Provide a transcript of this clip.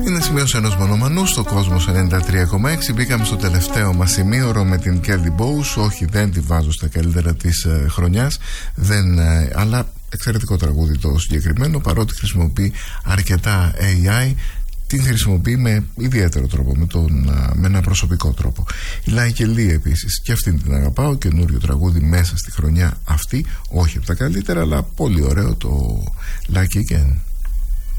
Είναι σημείωση ενός μονομανού στο Κόσμος 93,6. Μπήκαμε στο τελευταίο μας σημείωρο με την Kelly Bowes. Όχι, δεν τη βάζω στα καλύτερα της χρονιάς, αλλά εξαιρετικό τραγούδι το συγκεκριμένο, παρότι χρησιμοποιεί αρκετά AI. Την χρησιμοποιεί με ιδιαίτερο τρόπο, με ένα προσωπικό τρόπο. Η Like Lee επίσης, και αυτήν την αγαπάω. Καινούριο τραγούδι μέσα στη χρονιά αυτή, όχι από τα καλύτερα, αλλά πολύ ωραίο, το Like Again.